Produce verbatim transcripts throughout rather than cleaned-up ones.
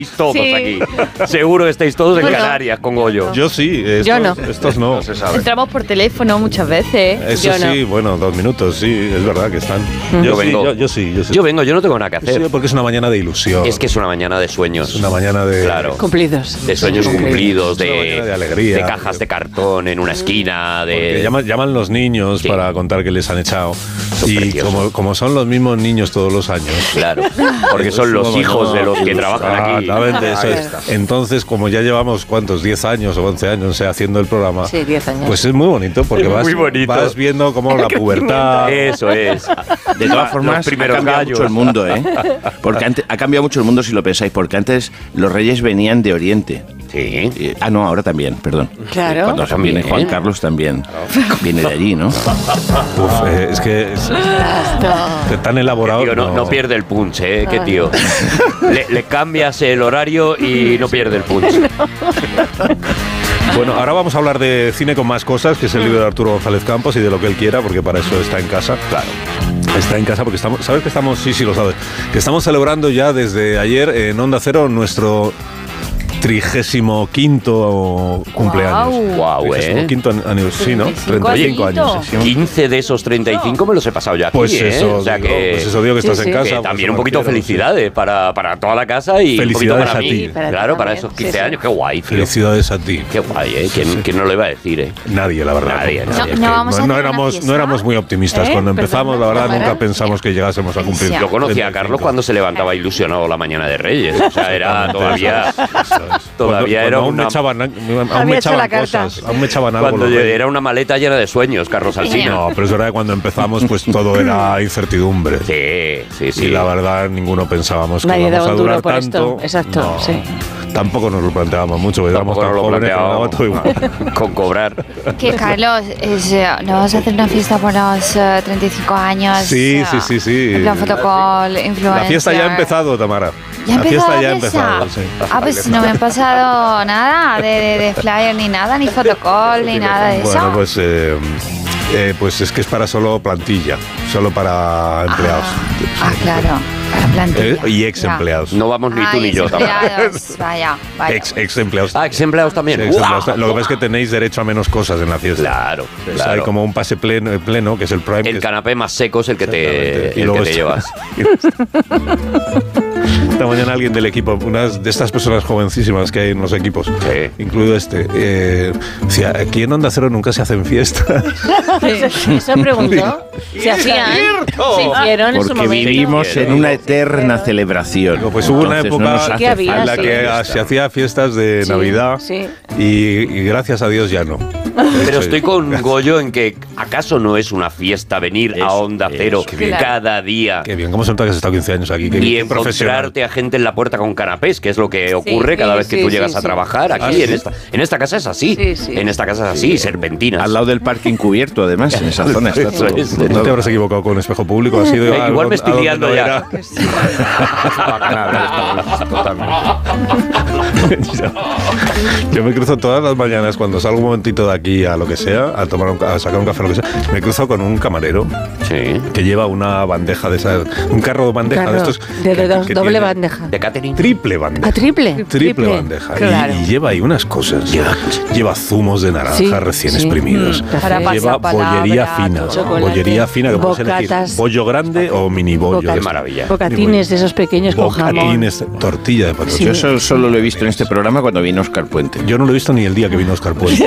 Todos sí. Aquí. Seguro que estáis todos bueno, en Canarias con Goyo. Yo sí, estos, yo no. Estos no. no se sabe. Entramos por teléfono muchas veces. Eso yo sí, no. bueno, dos minutos, sí, es verdad que están. Mm. Yo, Yo, sí, vengo, yo, yo sí, yo sí. Yo vengo, yo no tengo nada que hacer. Sí, porque es una mañana de ilusión. Es que es una mañana de sueños. Es una mañana de... Claro. Cumplidos. De sueños sí. cumplidos, de, de alegría. De cajas de cartón en una esquina, de... Llaman, llaman los niños sí. para contar que les han echado. Son y como, como son los mismos niños todos los años. Claro, porque son los hijos de los que trabajan aquí. Exactamente, eso es. Entonces, como ya llevamos, ¿cuántos? diez años o once años, o sea, haciendo el programa. Sí, diez años. Pues es muy bonito, porque vas, muy bonito. vas viendo cómo la pubertad... Eso es. De todas formas, ha cambiado gallos. mucho el mundo, ¿eh? Porque antes, ha cambiado mucho el mundo si lo pensáis, porque antes los reyes venían de Oriente. Sí. Eh, ah, no, ahora también, perdón. Claro. Cuando también viene Juan Carlos también. Claro. Viene de allí, ¿no? Uf, eh, es que es, es tan elaborado. Tío, no, no. no pierde el punch, ¿eh? Qué tío. Le, le cambias el horario y no pierde el punch. Bueno, ahora vamos a hablar de cine con más cosas, que es el libro de Arturo González Campos y de lo que él quiera, porque para eso está en casa. Claro. Está en casa porque estamos, ¿sabes que estamos? Sí, sí, lo sabes. Que estamos celebrando ya desde ayer en Onda Cero nuestro trigésimo quinto cumpleaños. Wow, trigésimo eh. quinto aniversario, ¿no? treinta y cinco años. quince de esos treinta y cinco me los he pasado ya aquí, pues eso, ¿eh? O sea digo, que, pues eso digo que estás sí, en casa. Que pues también un poquito quiero, felicidades sí. para, para toda la casa y felicidades un poquito para a mí. ti. Para claro, ti para esos quince sí, años. Qué guay, tío. Felicidades a ti. Qué guay, ¿eh? ¿Quién, sí. ¿quién no lo iba a decir, eh? Nadie, la verdad. Nadie, no, nadie. No, no, vamos no, a no, éramos, no éramos muy optimistas. ¿Eh? Cuando empezamos, Perdón, la verdad, nunca pensamos que llegásemos a cumplir. Yo conocía a Carlos cuando se levantaba ilusionado la mañana de Reyes. O sea, era todavía... Todavía era una... Aún me echaban cosas, aún me echaban algo. Cuando era una maleta llena de sueños, Carlos Alsina. No, pero es verdad que cuando empezamos, pues todo era incertidumbre. Sí, sí, sí. Y la verdad, ninguno pensábamos que Nadie íbamos a durar por tanto. Esto. Exacto, no, sí. Tampoco nos lo planteábamos mucho, porque éramos tan jóvenes que nos daba todo igual. Con cobrar. Que Carlos, es, ¿no vas a hacer una fiesta por los uh, treinta y cinco años? Sí, sí, sí, sí. En plan fotocall, influencer. La fiesta ya ha empezado, Tamara. ¿Ya la fiesta ya ha empezado, sí. Ah, pues no me han pasado nada de, de, de flyer ni nada, ni fotocall, ni nada de eso. Bueno, pues, eh, eh, pues es que es para solo plantilla, solo para empleados. Ah, ah claro, para plantilla. Eh, y ex empleados. No vamos ni ah, tú ni yo, Tamara. Vaya, vaya. Ex, ex empleados. Ah, ex empleados también. Sí, ex empleados. Lo que pasa es que tenéis derecho a menos cosas en la fiesta. Claro, pues claro. Hay como un pase pleno, pleno que es el prime. El canapé más seco es el que te, y el luego que te llevas. Esta mañana alguien del equipo, una de estas personas jovencísimas que hay en los equipos, sí. incluido este, eh, decía, aquí en Onda Cero nunca se hacen fiestas. Sí, eso preguntó. Se hacían, se hicieron en su momento. Porque vivimos en una eterna celebración. No, pues hubo Entonces, una época no ¿Qué había? en la Sí. que se hacía fiestas de Sí, Navidad sí. Y, y gracias a Dios ya no. Pero estoy con Goyo en que ¿acaso no es una fiesta venir Es, a Onda Cero es, claro. cada día? Qué bien, ¿cómo se nota que has estado quince años aquí? Qué Y bien, profesional. encontrarte a gente en la puerta con canapés, que es lo que ocurre sí, cada vez que sí, tú sí, llegas sí, a sí. trabajar aquí. ¿Ah, sí? en, esta, en esta casa es así. Sí, sí. En esta casa es así, Sí. serpentinas. Al lado del parking cubierto, además, en esa zona está Eso todo. es. No te habrás equivocado con espejo público, ha sido Eh, a- igual me a estoy donde liando no ya. era. Yo me cruzo todas las mañanas cuando salgo un momentito de aquí a lo que sea, a tomar un, a sacar un café o lo que sea, me cruzo con un camarero Sí. que lleva una bandeja de esas, un carro de bandeja Carro, de estos de que- dos, que doble tiene bandeja. De catering. triple bandeja. ¿A triple? Triple, Triple. bandeja. Y- Claro. Y, lleva ahí unas cosas. Lleva, lleva zumos de naranja Sí, recién sí. exprimidos. Mm, para Lleva pasapalabra, bollería fina. chocolate, Bollería fina que puedes elegir. bocatas. Bollo grande o mini bollo. Boca- de Qué estos. maravilla. Bocatines de esos pequeños con jamón. Bocatines, tortilla de patata. Yo eso solo lo he visto en este programa cuando vino Óscar Puente. Yo no lo he visto ni el día que vino Óscar Puente.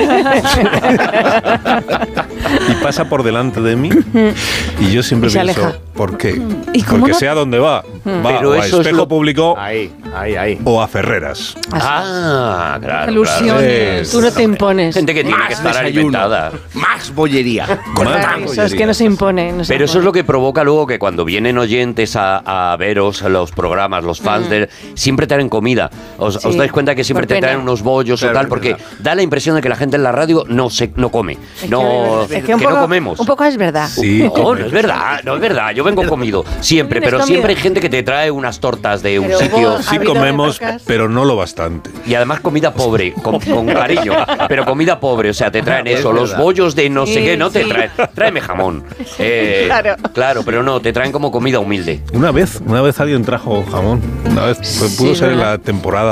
Y pasa por delante de mí y yo siempre Y se pienso, aleja. ¿por qué? ¿Y cómo Porque no? sé a dónde va. Va Pero o a eso es Espejo lo- Público Ahí, ahí, ahí. o a Ferreras. Ah, claro. Ilusiones. Es- Tú no te impones. Gente que tiene Más que estar desayuno, alimentada. más bollería. Con Claro, tanto eso es que no se impone. no se Pero eso es impone. lo que provoca luego que cuando vienen oyentes a, a veros a los programas, los fans, de, siempre traen comida. ¿Os, Sí, os dais cuenta que siempre por te pena. traen unos bollos Claro, o tal? es Porque verdad. da la impresión de que la gente en la radio no se no come. Es No, que, es que, que un no poco, comemos. Un poco es verdad. Sí, No, come. no es verdad, no es verdad. Yo vengo comido siempre, ¿Vienes pero comido? siempre hay gente que te trae unas tortas de un Pero sitio. hubo- Sí ¿Ha habido comemos, épocas? pero no lo bastante. Y además comida pobre, con, con cariño, pero comida pobre, o sea, te traen Es eso, los verdad. bollos de no sé Sí, qué, no te sí. traen, tráeme jamón. Eh, Claro. Claro, pero no, te traen como comida humilde. Una vez, una vez alguien trajo jamón. Una vez, Sí, pudo ser en ¿verdad? la temporada